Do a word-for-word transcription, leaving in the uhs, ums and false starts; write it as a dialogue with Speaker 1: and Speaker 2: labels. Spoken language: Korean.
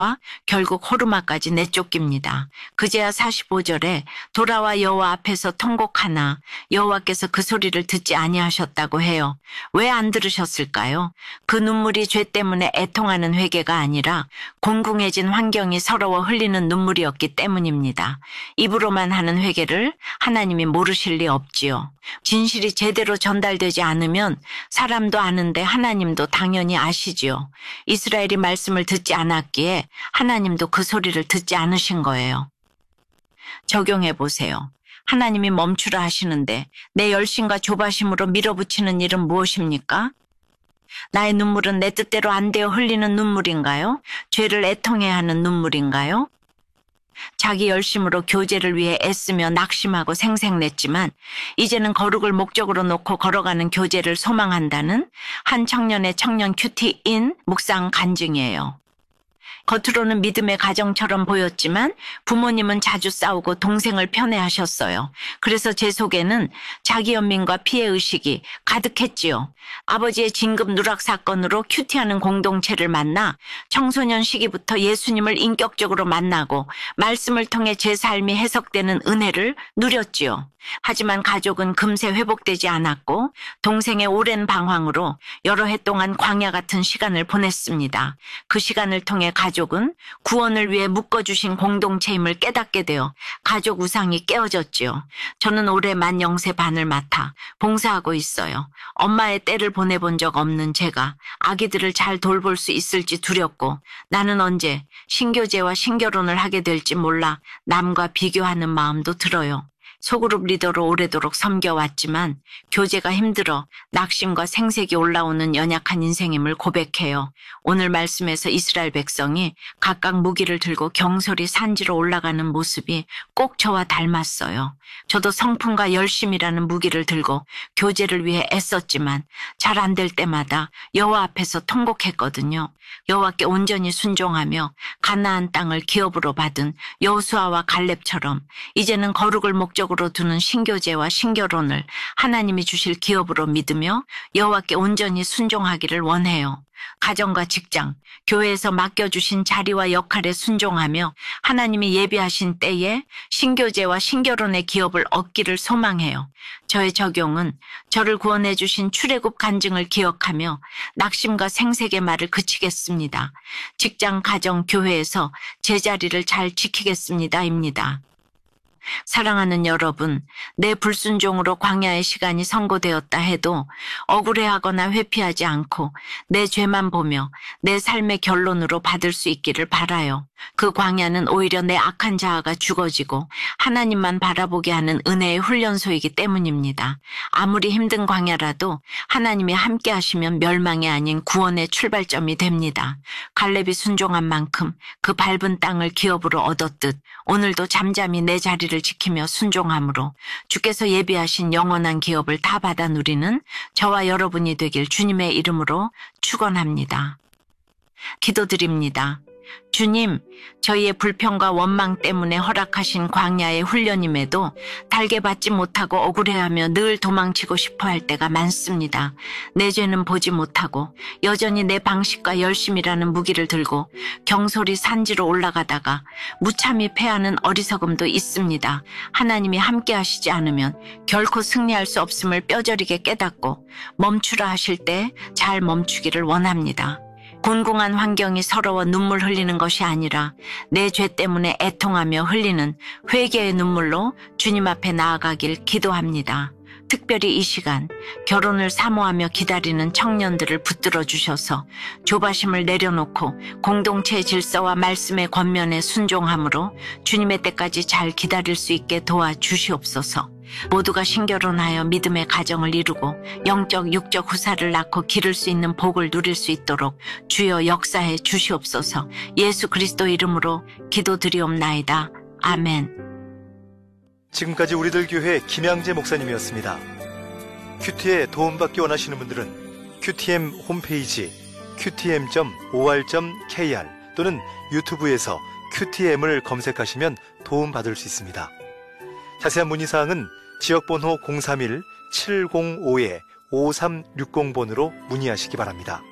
Speaker 1: 결국 호르마까지 내쫓깁니다. 그제야 사십오 절에 돌아와 여호와 앞에서 통곡하나 여호와께서 그 소리를 듣지 아니하셨다고 해요. 왜 안 들으셨을까요? 그 눈물이 죄 때문에 애통하는 회개가 아니라 공공해진 환경이 서러워 흘리는 눈물이었기 때문입니다. 입으로만 하는 회개를 하나님이 모르실 리 없지요. 진실이 제대로 전달되지 않으면 사람도 아는데 하나님도 당연히 아시지요. 이스라엘이 말씀을 듣지 않았기에 하나님도 그 소리를 듣지 않으신 거예요. 적용해 보세요. 하나님이 멈추라 하시는데 내 열심과 조바심으로 밀어붙이는 일은 무엇입니까? 나의 눈물은 내 뜻대로 안 되어 흘리는 눈물인가요? 죄를 애통해야 하는 눈물인가요? 자기 열심으로 교제를 위해 애쓰며 낙심하고 생색냈지만 이제는 거룩을 목적으로 놓고 걸어가는 교제를 소망한다는 한 청년의 청년 큐티인 묵상 간증이에요. 겉으로는 믿음의 가정처럼 보였지만 부모님은 자주 싸우고 동생을 편애하셨어요. 그래서 제 속에는 자기 연민과 피해의식이 가득했지요. 아버지의 진급 누락 사건으로 큐티하는 공동체를 만나 청소년 시기부터 예수님을 인격적으로 만나고 말씀을 통해 제 삶이 해석되는 은혜를 누렸지요. 하지만 가족은 금세 회복되지 않았고 동생의 오랜 방황으로 여러 해 동안 광야 같은 시간을 보냈습니다. 그 시간을 통해 가족은 구원을 위해 묶어주신 공동체임을 깨닫게 되어 가족 우상이 깨어졌지요. 저는 올해 만 영세 반을 맡아 봉사하고 있어요. 엄마의 때를 보내본 적 없는 제가 아기들을 잘 돌볼 수 있을지 두렵고 나는 언제 신교제와 신결혼을 하게 될지 몰라 남과 비교하는 마음도 들어요. 소그룹 리더로 오래도록 섬겨왔지만 교제가 힘들어 낙심과 생색이 올라오는 연약한 인생임을 고백해요. 오늘 말씀에서 이스라엘 백성이 각각 무기를 들고 경솔히 산지로 올라가는 모습이 꼭 저와 닮았어요. 저도 성품과 열심이라는 무기를 들고 교제를 위해 애썼지만 잘 안 될 때마다 여호와 앞에서 통곡했거든요. 여호와께 온전히 순종하며 가나안 땅을 기업으로 받은 여호수아와 갈렙처럼 이제는 거룩을 목적으로 두는 신교제와 신결혼을 하나님이 주실 기업으로 믿으며 여호와께 온전히 순종하기를 원해요. 가정과 직장, 교회에서 맡겨주신 자리와 역할에 순종하며 하나님이 예비하신 때에 신교제와 신결혼의 기업을 얻기를 소망해요. 저의 적용은 저를 구원해 주신 출애굽 간증을 기억하며 낙심과 생색의 말을 그치겠습니다. 직장, 가정, 교회에서 제자리를 잘 지키겠습니다입니다. 사랑하는 여러분, 내 불순종으로 광야의 시간이 선고되었다 해도 억울해하거나 회피하지 않고 내 죄만 보며 내 삶의 결론으로 받을 수 있기를 바라요. 그 광야는 오히려 내 악한 자아가 죽어지고 하나님만 바라보게 하는 은혜의 훈련소이기 때문입니다. 아무리 힘든 광야라도 하나님이 함께 하시면 멸망이 아닌 구원의 출발점이 됩니다. 갈렙이 순종한 만큼 그 밟은 땅을 기업으로 얻었듯 오늘도 잠잠히 내 자리를 지키며 순종함으로 주께서 예비하신 영원한 기업을 다 받아 누리는 저와 여러분이 되길 주님의 이름으로 축원합니다. 기도드립니다. 주님, 저희의 불평과 원망 때문에 허락하신 광야의 훈련임에도 달게 받지 못하고 억울해하며 늘 도망치고 싶어 할 때가 많습니다. 내 죄는 보지 못하고 여전히 내 방식과 열심이라는 무기를 들고 경솔히 산지로 올라가다가 무참히 패하는 어리석음도 있습니다. 하나님이 함께 하시지 않으면 결코 승리할 수 없음을 뼈저리게 깨닫고 멈추라 하실 때 잘 멈추기를 원합니다. 곤궁한 환경이 서러워 눈물 흘리는 것이 아니라 내 죄 때문에 애통하며 흘리는 회개의 눈물로 주님 앞에 나아가길 기도합니다. 특별히 이 시간 결혼을 사모하며 기다리는 청년들을 붙들어 주셔서 조바심을 내려놓고 공동체의 질서와 말씀의 권면에 순종함으로 주님의 때까지 잘 기다릴 수 있게 도와주시옵소서. 모두가 신결혼하여 믿음의 가정을 이루고 영적 육적 후사를 낳고 기를 수 있는 복을 누릴 수 있도록 주여 역사해 주시옵소서. 예수 그리스도 이름으로 기도드리옵나이다. 아멘.
Speaker 2: 지금까지 우리들 교회 김양재 목사님이었습니다. 큐티에 도움받기 원하시는 분들은 큐티엠 홈페이지 큐티엠 닷 오알 닷 케이알 또는 유튜브에서 큐티엠을 검색하시면 도움받을 수 있습니다. 자세한 문의사항은 지역번호 공삼일 칠공오 오삼육공 번으로 문의하시기 바랍니다.